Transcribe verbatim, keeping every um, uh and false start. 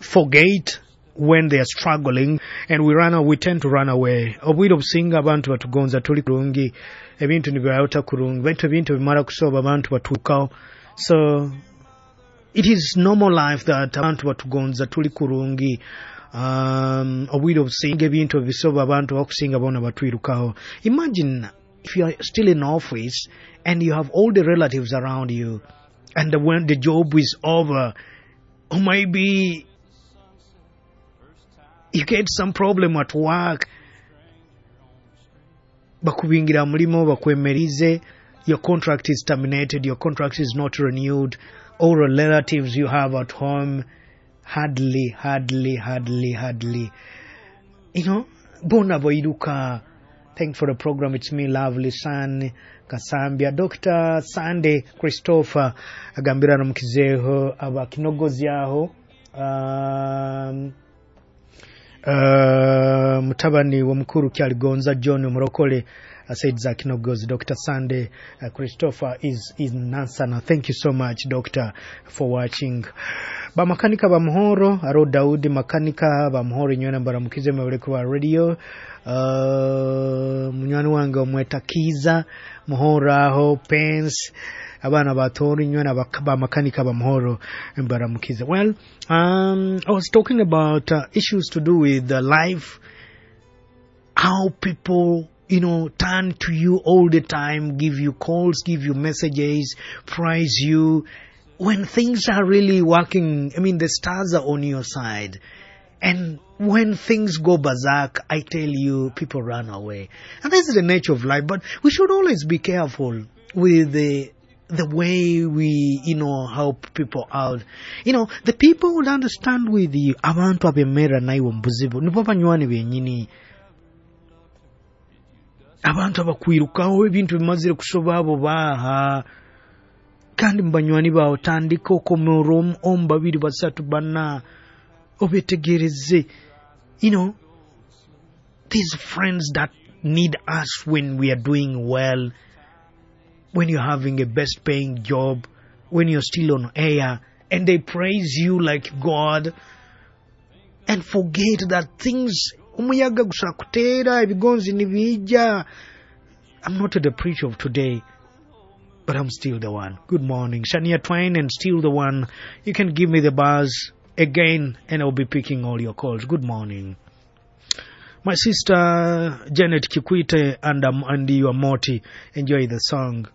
forget when they are struggling, and we run we tend to run away. Obwiro businga abantu batugonza tuli kurungi ebintu nibyauta kurungi baitu ebintu bimara kusoba abantu batukaho. So it is normal life that abantu batugonza tuli kurungi um obwiro businga ebintu bisoba abantu bakusinga bona batwirukaho. Imagine if you are still in office and you have all the relatives around you, and the, when the job is over, or maybe you get some problem at work, bakubingira mulimo bakwemerize, your contract is terminated, your contract is not renewed, all the relatives you have at home, hardly, hardly, hardly, hardly, you know, bona boiruka. Thank for the program. It's me, Lovely San Kasambia. Doctor Sunday Christopher agambira na mkizeho abakinogozi yaho um, uh, mutabani wa mkuru kyaligonza John Murokole uh, said za kinogozi. Doctor Sunday uh, Christopher is in Nansana. Thank you so much, Doctor, for watching. Ba makanika ba muhoro aro Daudi makanika ba muhoro nyona mbaramukize mewele kwa radio. Uh, munywani wange omwetakiza muhoro aho Pence abana batori nyona ba makanika ba muhoro mbaramukize. Well, um, I was talking about uh, issues to do with the life, how people, you know, turn to you all the time, give you calls, give you messages, praise you. When things are really working, I mean, the stars are on your side. And when things go berserk, I tell you, people run away. And this is the nature of life. But we should always be careful with the the way we, you know, help people out. You know, the people would understand with you. Abantu abemera na iwo mbuzibu. Nipapa nyuani benyini. Abantu abakwirukaho ebintu bimazire kusoba abo baha. Kandi mbanywani bawo tandika okomorom omba biri basatu bana obetegereze. You know, these friends that need us when we are doing well, when you're having a best paying job, when you're still on air, and they praise you like God, and forget that things umuyaga gusakutera ebigonzi nibija. I'm not the preacher of today, but I'm still the one. Good morning, Shania Twain, and still the one. You can give me the buzz again, and I'll be picking all your calls. Good morning. My sister Janet Kikwite and um, and your Morty, enjoy the song.